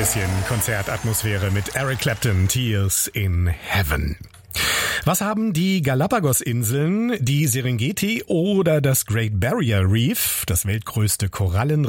bisschen Konzertatmosphäre mit Eric Clapton, Tears in Heaven. Was haben die Galapagos-Inseln, die Serengeti oder das Great Barrier Reef, das weltgrößte Korallenriff,